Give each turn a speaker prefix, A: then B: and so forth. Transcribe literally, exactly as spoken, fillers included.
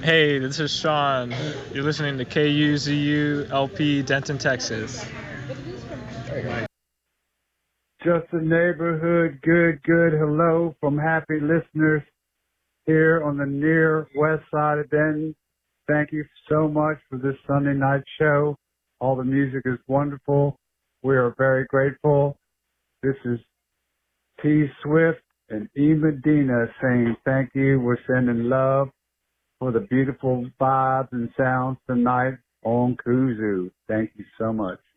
A: Hey, this is Sean. You're listening to K U Z U L P Denton, Texas.
B: Just a neighborhood, good, good hello from happy listeners here on the near west side of Denton. Thank you so much for this Sunday night show. All the music is wonderful. We are very grateful. This is T Swift and E Medina saying thank you. We're sending love for the beautiful vibes and sounds tonight on Kuzu. Thank you so much.